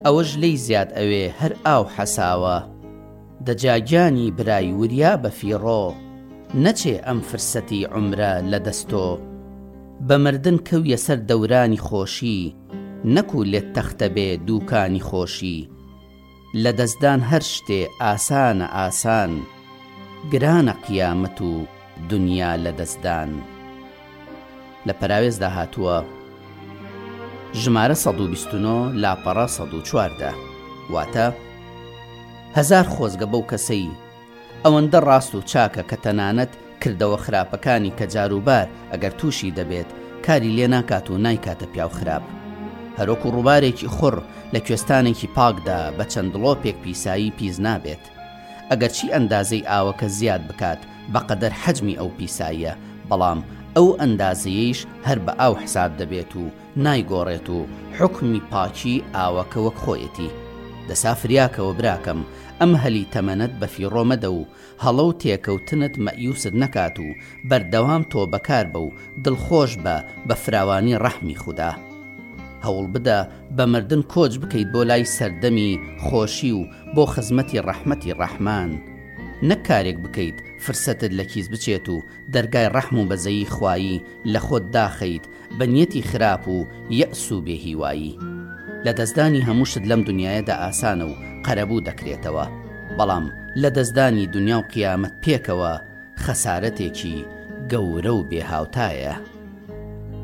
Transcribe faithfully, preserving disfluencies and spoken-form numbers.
ئەوەش لێی زیاد ئەوێ هەر ئاو حەساوە دەجاگیانی برای وریا بە فیڕۆ نەچێ ئەم فرسەتی عومرە لە دەستۆ بە مردن کەویە سەر دەورانی خۆشی نەکوو لێت تەختە بێ دووکانی خۆشی لە دەستدان هەر شتێ ئاسانە ئاسان گرانە قیامەت و دنیا لە دەستدان. لە پەراوێزدا هاتووە ژمارە سەد و بیست و نۆ لاپەڕە سەد و چواردە واتە هەزار خۆزگە بەو کەسەی ئەوەندە ڕاست و چاکە کە تەنانەت کردەوە خراپەکانی کە جاروبار ئەگەر تووشی دەبێت کاری لێ ناکات و نایکاتە پیاو خراپ هەرۆکو ڕووبارێکی خوڕ لە کوێستانێکی پاکدا بە چەند دڵۆپێک پیسایی پیس نابێت ئەگەر چی ئەندازەی ئاوەکە زیاد بکات بەقەدەر حەجمی ئەو پیساییە بەڵام ئەو ئەندازەیەیش هەر بە ئاو حساب دەبێت و نایگۆڕێت و حکمی پاکی ئاوەکە وەک خۆیەتی. دەسا فریاکەوە براکەم ئەم هەلی تەمەنەت بە فیڕۆ مەدە و هەڵە و تێکەوتنت مەیوست نەکات و بەردەوام تۆ بەکار بە و دڵخۆش بە بە فراوانی ڕەحمی خودا. هەوڵ بدە بە مردن کۆچ بکەیت بۆ لای سەردەمی خۆشی و بۆ خزمەتی ڕەحمەتی ڕەحمان نەک کارێک بکەیت فرسەتت لە کیس بچێت و دەرگای ڕەحم و بەزەیی خوایی لە خۆت داخەیت بە نیەتی خراپ و یەئس و بێهیوایی. لە دەستدانی هەمووشت لەم دنیایەدا ئاسانە و قەرەبوو دەکرێتەوە بەڵام لە دەستدانی دنیا و قیامەت پێکەوە خەسارەتێکی گەورە و بێهاوتایە.